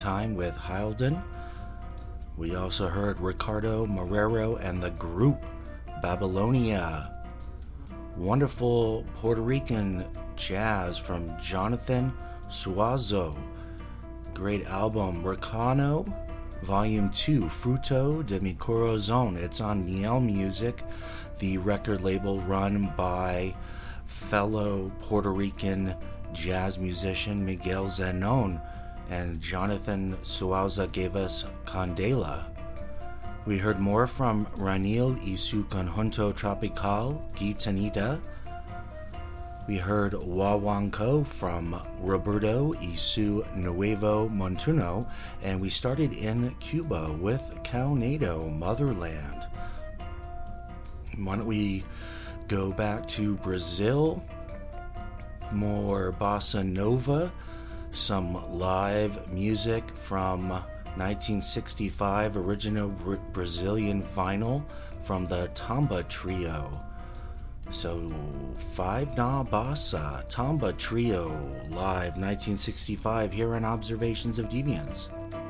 Time with Hylden. We also heard Ricardo Marrero and the group Babylonia. Wonderful Puerto Rican jazz from Jonathan Suazo. Great album, Recano, Volume 2, Fruto de mi Corazón. It's on Miel Music, the record label run by fellow Puerto Rican jazz musician Miguel Zenon. And Jonathan Suaza gave us Candela. We heard more from Ranil y su Conjunto Tropical, Gitanita. We heard Wawanko from Roberto y su Nuevo Montuno. And we started in Cuba with Caonado, Motherland. Why don't we go back to Brazil? More bossa nova. Some live music from 1965, original Brazilian vinyl from the Tamba Trio. So, Five Na Bossa, Tamba Trio, live 1965, here on Observations of Deviance.